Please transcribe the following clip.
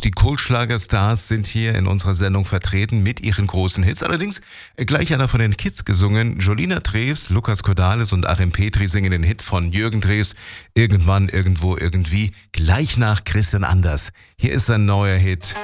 die Kultschlagerstars sind hier in unserer Sendung vertreten mit ihren großen Hits. Allerdings gleich einer von den Kids gesungen. Jolina Drews, Lukas Cordalis und Achim Petri singen den Hit von Jürgen Drews. Irgendwann, irgendwo, irgendwie. Gleich nach Christian Anders. Hier ist ein neuer Hit.